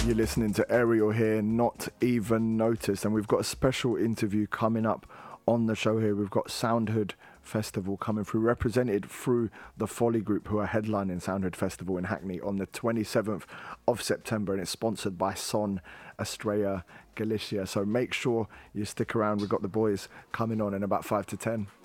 You're listening to Ariel here, Not Even Noticed, and we've got a special interview coming up on the show here. We've got Soundhood Festival coming through, represented through the Folly Group, who are headlining Soundhood Festival in Hackney on the 27th of September, and it's sponsored by Son Estrella Galicia. So make sure you stick around. We've got the boys coming on in about 5 to 10.